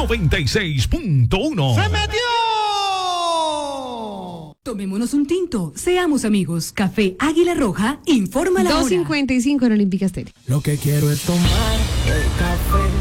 96.1. ¡Se metió! Tomémonos un tinto, seamos amigos. Café Águila Roja, informa la hora. 2:55 en Olímpica Estéreo. Lo que quiero es tomar el café.